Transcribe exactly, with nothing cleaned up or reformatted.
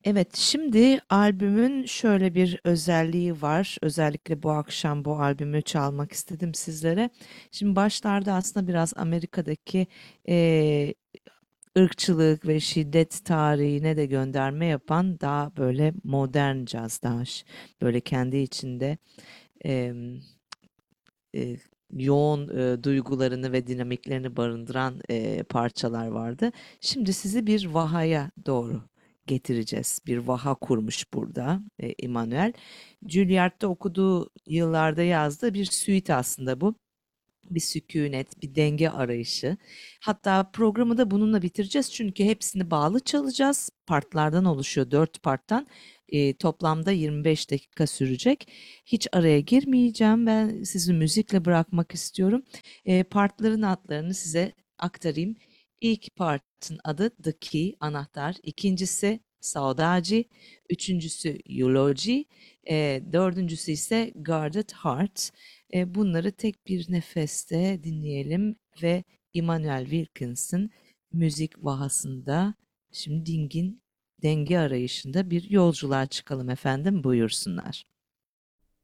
Evet, şimdi albümün şöyle bir özelliği var. Özellikle bu akşam bu albümü çalmak istedim sizlere. Şimdi başlarda aslında biraz Amerika'daki eee, ırkçılık ve şiddet tarihine de gönderme yapan daha böyle modern caz, daha ş- böyle kendi içinde em, e, yoğun e, duygularını ve dinamiklerini barındıran e, parçalar vardı. Şimdi sizi bir vahaya doğru getireceğiz. Bir vaha kurmuş burada e, Immanuel. Juilliard'da okuduğu yıllarda yazdığı bir suite aslında bu. Bir sükunet, bir denge arayışı. Hatta programı da bununla bitireceğiz çünkü hepsini bağlı çalacağız. Partlardan oluşuyor, dört parttan. Eee, toplamda yirmi beş dakika sürecek. Hiç araya girmeyeceğim. Ben sizi müzikle bırakmak istiyorum. Eee, partların adlarını size aktarayım. İlk partın adı The Key, anahtar. İkincisi Saudade. Üçüncüsü Eulogy. Eee, dördüncüsü ise Guarded Heart. E, bunları tek bir nefeste dinleyelim ve Immanuel Wilkins'in müzik vahasında şimdi dingin denge arayışında bir yolculuğa çıkalım efendim, buyursunlar.